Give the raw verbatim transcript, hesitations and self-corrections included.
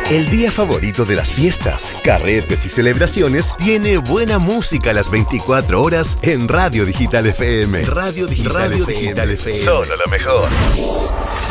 El día favorito de las fiestas, carretes y celebraciones tiene buena música a las veinticuatro horas en Radio Digital F M. Radio Digital, Radio F M. Digital F M. Solo lo mejor.